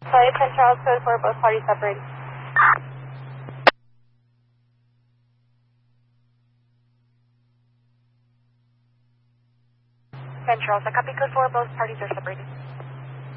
Sorry, 10 Charles code for both parties separated. Charles, a copy code for both parties are separated.